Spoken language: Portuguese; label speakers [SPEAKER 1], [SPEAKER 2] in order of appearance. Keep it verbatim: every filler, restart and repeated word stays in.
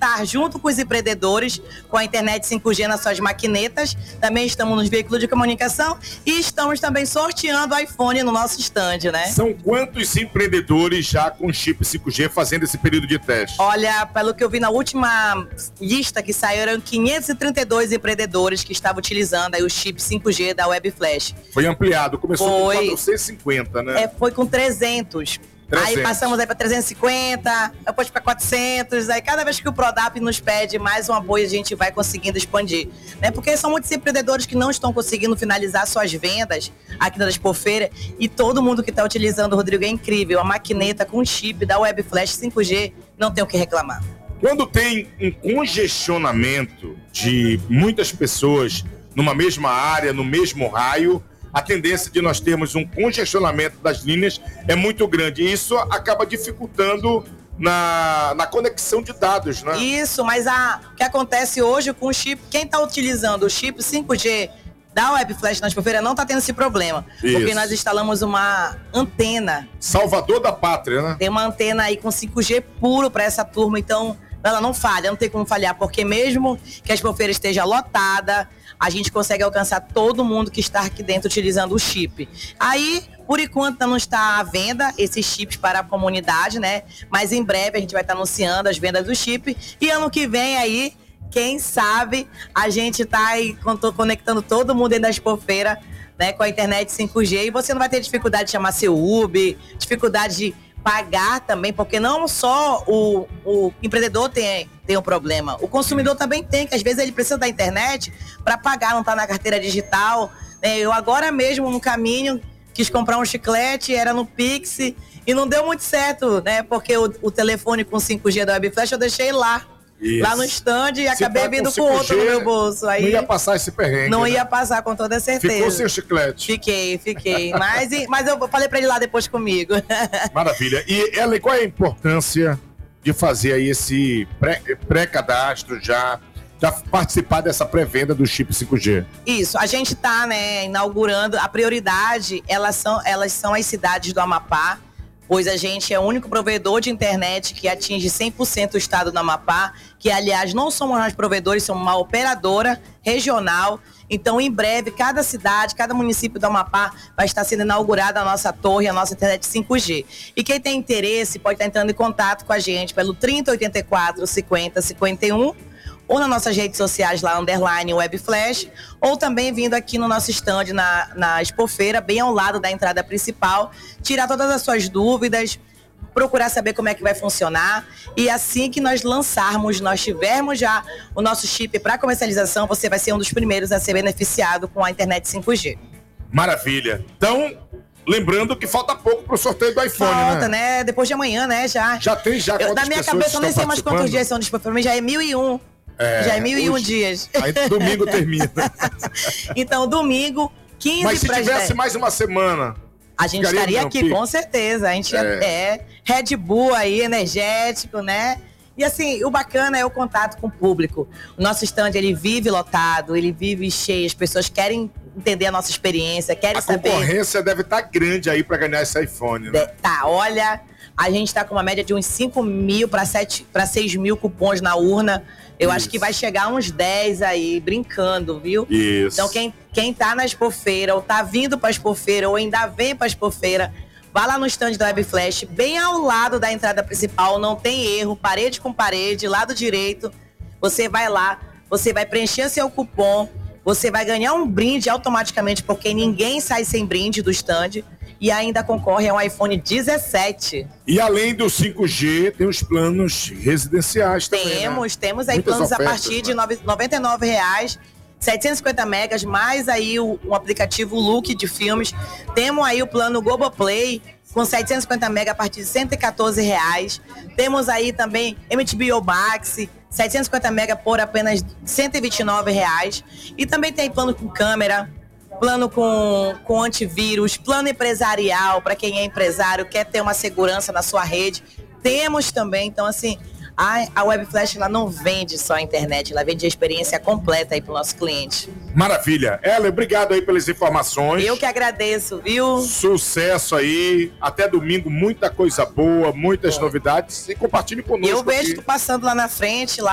[SPEAKER 1] estar junto com os empreendedores com a internet cinco G nas suas maquinetas. Também estamos nos veículos de comunicação e estamos também sorteando iPhone no nosso stand, né?
[SPEAKER 2] São quantos empreendedores já com chip cinco G fazendo esse período de teste?
[SPEAKER 1] Olha, pelo que eu vi na última lista que saiu, eram quinhentos e trinta e dois empreendedores que estavam utilizando aí o chip cinco G da Web Flash.
[SPEAKER 2] Foi ampliado, começou
[SPEAKER 1] foi,
[SPEAKER 2] com quatrocentos e cinquenta, né?
[SPEAKER 1] É, foi com trezentos. trezentos. Aí passamos aí para trezentos e cinquenta, depois para quatrocentos, aí cada vez que o Prodap nos pede mais um apoio, a gente vai conseguindo expandir, né? Porque são muitos empreendedores que não estão conseguindo finalizar suas vendas aqui na Expofeira e todo mundo que está utilizando, Rodrigo, é incrível, a maquineta com chip da Web Flash cinco G, não tem o que reclamar.
[SPEAKER 2] Quando tem um congestionamento de muitas pessoas numa mesma área, no mesmo raio, a tendência de nós termos um congestionamento das linhas é muito grande. E isso acaba dificultando na, na conexão de dados, né?
[SPEAKER 1] Isso, mas a, o que acontece hoje com o chip, quem está utilizando o chip cinco G da Web Flash na Expofeira não está tendo esse problema. Isso. Porque nós instalamos uma antena.
[SPEAKER 2] Salvador da pátria, né?
[SPEAKER 1] Tem uma antena aí com cinco G puro para essa turma, então ela não falha, não tem como falhar, porque mesmo que a Expofeira esteja lotada, a gente consegue alcançar todo mundo que está aqui dentro utilizando o chip. Aí, por enquanto, não está à venda esses chips para a comunidade, né? Mas em breve a gente vai estar anunciando as vendas do chip. E ano que vem aí, quem sabe, a gente está aí conectando todo mundo dentro da Expofeira, né? Com a internet cinco G. E você não vai ter dificuldade de chamar seu Uber, dificuldade de pagar também, porque não só o, o empreendedor tem, tem um problema, o consumidor também tem, que às vezes ele precisa da internet para pagar, não está na carteira digital. Né? Eu agora mesmo no caminho quis comprar um chiclete, era no Pix e não deu muito certo, né? Porque o, o telefone com cinco G da Web Flash eu deixei lá. Isso. Lá no stand e acabei tá vindo com, com outro no meu bolso. Aí
[SPEAKER 2] não ia passar esse perrengue.
[SPEAKER 1] Não
[SPEAKER 2] né?
[SPEAKER 1] ia passar, com toda certeza.
[SPEAKER 2] Ficou sem o chiclete.
[SPEAKER 1] Fiquei, fiquei. mas, mas eu falei pra ele lá depois comigo.
[SPEAKER 2] Maravilha. E, Ellen, qual é a importância de fazer aí esse pré, pré-cadastro já, já participar dessa pré-venda do chip cinco G?
[SPEAKER 1] Isso, a gente tá, né, inaugurando. A prioridade, elas são, elas são as cidades do Amapá, pois a gente é o único provedor de internet que atinge cem por cento o estado do Amapá, que, aliás, não somos nós provedores, somos uma operadora regional. Então, em breve, cada cidade, cada município do Amapá vai estar sendo inaugurada a nossa torre, a nossa internet cinco G. E quem tem interesse pode estar entrando em contato com a gente pelo trinta, oitenta e quatro, cinquenta, cinquenta e um, ou nas nossas redes sociais lá, underline Web Flash, ou também vindo aqui no nosso stand na, na Expofeira, bem ao lado da entrada principal, tirar todas as suas dúvidas, procurar saber como é que vai funcionar. E assim que nós lançarmos, nós tivermos já o nosso chip para comercialização, você vai ser um dos primeiros a ser beneficiado com a internet cinco G.
[SPEAKER 2] Maravilha. Então, lembrando que falta pouco para o sorteio do iPhone,
[SPEAKER 1] falta,
[SPEAKER 2] né?
[SPEAKER 1] né? Depois de amanhã, né? Já,
[SPEAKER 2] já tem, já.
[SPEAKER 1] Eu, na minha cabeça eu nem sei mais quantos dias são disponíveis, já é mil e um. É, já é mil e um dias.
[SPEAKER 2] Aí domingo termina.
[SPEAKER 1] Então, domingo, quinze
[SPEAKER 2] Mas se
[SPEAKER 1] para
[SPEAKER 2] tivesse
[SPEAKER 1] dez.
[SPEAKER 2] mais uma semana,
[SPEAKER 1] a gente estaria aqui, pico. Com certeza. A gente é. é Red Bull aí, energético, né? E assim, o bacana é o contato com o público. O nosso stand, ele vive lotado, ele vive cheio, as pessoas querem entender a nossa experiência, querem
[SPEAKER 2] a
[SPEAKER 1] saber...
[SPEAKER 2] A concorrência deve estar grande aí para ganhar esse iPhone, né?
[SPEAKER 1] Tá, olha, a gente está com uma média de uns cinco mil para seis mil cupons na urna. Eu Isso. acho que vai chegar a uns dez aí, brincando, viu?
[SPEAKER 2] Isso.
[SPEAKER 1] Então, quem, quem tá na Expofeira, ou tá vindo pra Expofeira, ou ainda vem pra Expofeira, vá lá no stand da Web Flash, bem ao lado da entrada principal, não tem erro, parede com parede, lado direito. Você vai lá, você vai preencher seu cupom, você vai ganhar um brinde automaticamente, porque ninguém sai sem brinde do stand. E ainda concorre a um iPhone dezessete.
[SPEAKER 2] E além do cinco G, tem os planos residenciais também,
[SPEAKER 1] Temos,
[SPEAKER 2] né?
[SPEAKER 1] temos aí
[SPEAKER 2] Muitas
[SPEAKER 1] planos
[SPEAKER 2] ofertas,
[SPEAKER 1] a partir de
[SPEAKER 2] né?
[SPEAKER 1] noventa e nove reais, setecentos e cinquenta megas, mais aí o, um aplicativo Look de filmes. Temos aí o plano Globoplay, com setecentos e cinquenta megas a partir de cento e quatorze reais. Temos aí também M H B O Max, setecentos e cinquenta megas por apenas cento e vinte e nove reais. E também tem plano com câmera, plano com, com antivírus, plano empresarial, para quem é empresário, quer ter uma segurança na sua rede. Temos também, então assim, a, a Web Flash, ela não vende só a internet, ela vende a experiência completa aí para o nosso cliente.
[SPEAKER 2] Maravilha. Ellen, obrigado aí pelas informações.
[SPEAKER 1] Eu que agradeço, viu?
[SPEAKER 2] Sucesso aí. Até domingo, muita coisa boa, muitas Bom. novidades. E compartilhe conosco.
[SPEAKER 1] Eu vejo
[SPEAKER 2] aqui.
[SPEAKER 1] tu passando lá na frente, lá